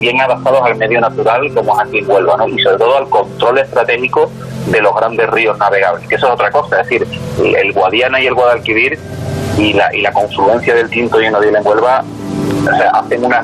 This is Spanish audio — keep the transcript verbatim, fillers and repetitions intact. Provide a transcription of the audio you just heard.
bien adaptados al medio natural como es aquí en Huelva, ¿no? Y sobre todo al control estratégico de los grandes ríos navegables, que eso es otra cosa, es decir, el Guadiana y el Guadalquivir y la, y la confluencia del Tinto y el Nodil en Huelva, o sea, hacen una